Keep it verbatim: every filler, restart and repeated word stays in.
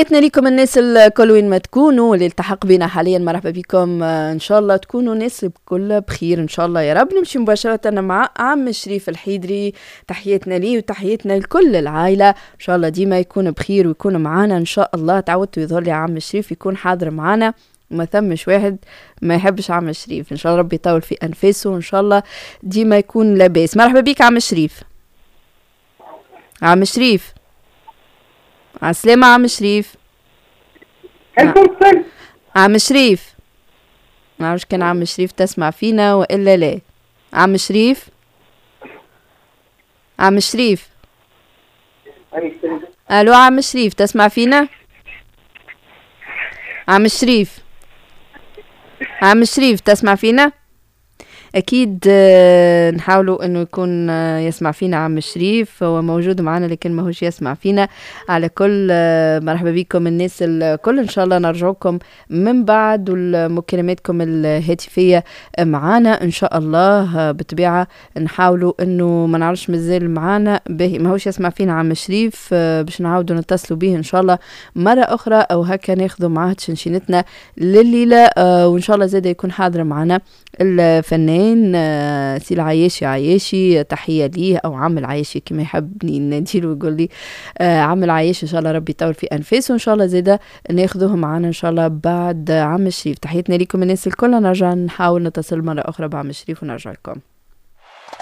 تحياتنا لكم الناس الكل وين ما تكونوا واللي التحق بنا حاليا. مرحبا بكم، ان شاء الله تكونوا ناس بكل بخير ان شاء الله يا رب. نمشي مباشرة مع عم شريف الحيدري، تحياتنا ليه وتحياتنا لكل العائلة، ان شاء الله ديما يكون بخير ويكون معانا ان شاء الله. تعودتوا يظهر لي عم شريف يكون حاضر معانا، ما ثمش واحد ما يحبش عم شريف، ان شاء الله ربي يطول في انفاسه وان شاء الله ديما يكون لاباس. مرحبا بك عم شريف. عم شريف عالسلامة عم شريف. عم شريف ما عرفش كان عم شريف تسمع فينا وإلا لا. عم شريف عم شريف ألو عم شريف تسمع فينا؟ عم شريف عم شريف تسمع فينا؟ أكيد نحاولوا أنه يكون يسمع فينا عم شريف، هو موجود معنا لكن ما هوش يسمع فينا. على كل مرحبا بكم الناس الكل، إن شاء الله نرجعكم من بعد والمكالماتكم الهاتفية معنا إن شاء الله. بطبيعة نحاولوا أنه ما نعرفش مازال معنا به ما هوش يسمع فينا عم شريف، باش نعاودوا نتصلوا به إن شاء الله مرة أخرى أو هكا ناخذوا معاه تشنشينتنا لليلة، وإن شاء الله زاد يكون حاضر معنا الفنان سي العياشي عياشي، تحية ليه أو عم العياشي كما يحبني نديله ويقول لي عم العياشي، إن شاء الله ربي يطول في أنفاسه وإن شاء الله زيدا ناخذوه معنا إن شاء الله بعد عم الشريف. تحياتنا لكم الناس الكل، نرجع نحاول نتصل مرة أخرى بعم الشريف ونرجع لكم.